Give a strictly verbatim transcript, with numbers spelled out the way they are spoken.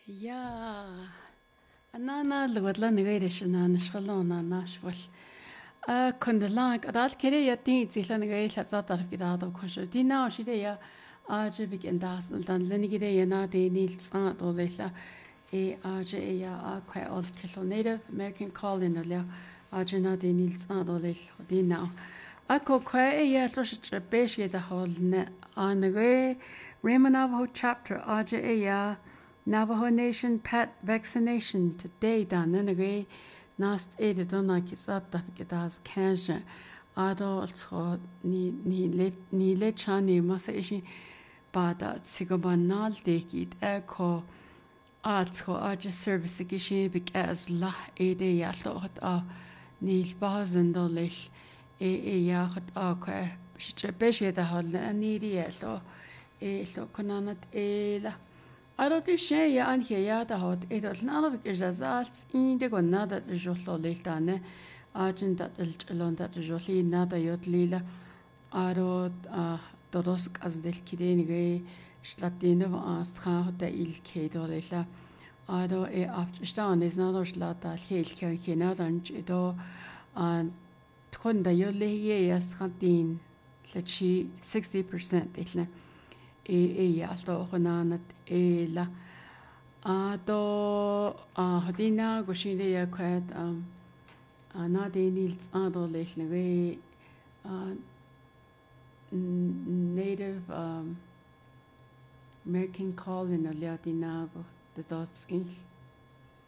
Ja, anana lugdla nagayshana nashkhalona nashwal. A kundalang adal kere yatin zihla nagay lazatar gidado kosher. Dina shide ya aje bigendas dan lenigide yana de nils ant olela e aje ya a quite old kilo native American colony olela aje na de nils ant olel dina. Ako quite ya so besh da hol ne anagay Ramanavaho chapter aje ya Navajo Nation pet vaccination today dan nenagay nast ede donna kisata kitas kanja ado also ni ni le ni le chani masa ishi bada sigobanal dekit eko also aja service gishi bik as la ede ya lot a ni bazen dolel e e ya hot a kwa shiche beshe da hol ni ri so e so konanat e la Aroti shey an hier da hat et al nalo is as als in de gonada de jollo leltane agent dat el londa de jolli nada yot lila aro todos as del kidenige slatine va astra da il kedolela aro e afstan is nado slata hel kena dan do an tronda yolle ye as kantin lechi sixty percent etla e e ya sto khonanat e la a to a hadina goshinde ya kwat um ana de nils ado lechne native um American call in a latina the dots in